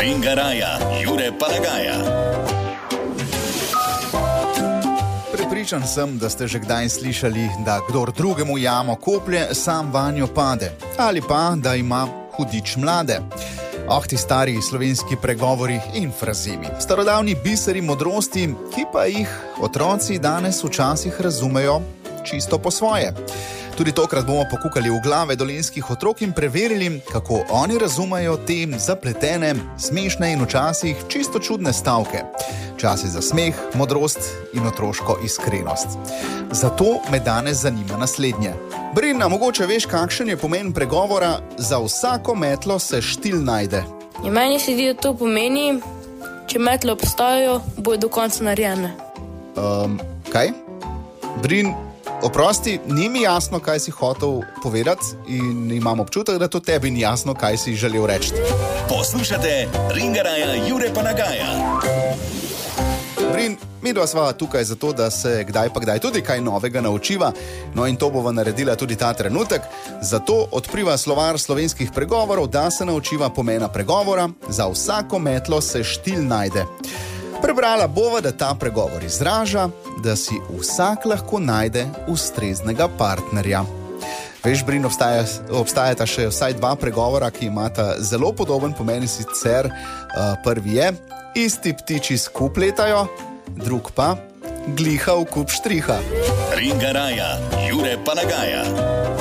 Ringaraja, Jure Palagaja. Prepričan sem, da ste že kdaj slišali, da kdor drugemu jamo koplje, sam vanjo pade. Ali pa, da ima hudič mlade. Ti stari slovenski pregovori in frazemi. Starodavni biseri modrosti, ki pa jih otroci danes včasih razumejo čisto po svoje. Tudi tokrat bomo pokukali v glave dolenjskih otrok in preverili, kako oni razumejo te zapletene, smešne in včasih čisto čudne stavke. Časi za smeh, modrost in otroško iskrenost. Zato me danes zanima naslednje. Brina, mogoče veš, kakšen je pomen pregovora za vsako metlo se štil najde? In meni se zdi, da to pomeni, če metle obstajajo, bojo do konca narejene. Kaj? Brin, oprosti, ni mi jasno, kaj si hotel povedati in imam občutek, da to tebi ni jasno, kaj si želel reči. Poslušate Ringaraja, Jure Palagaja. Brin, midva sva tukaj zato, da se kdaj pa kdaj tudi kaj novega naučiva, no in to bova naredila tudi ta trenutek. Zato odpriva slovar slovenskih pregovorov, da se naučiva pomena pregovora za vsako metlo se štil najde. Prebrala bova, da ta pregovor izraža, da si vsak lahko najde ustreznega partnerja. Veš, Brin, obstajata še vsaj dva pregovora, ki imata zelo podoben pomen, sicer prvi je: isti ptiči skup letajo, drug pa gliha v kup štriha. Ringaraja, Jure Palagaja.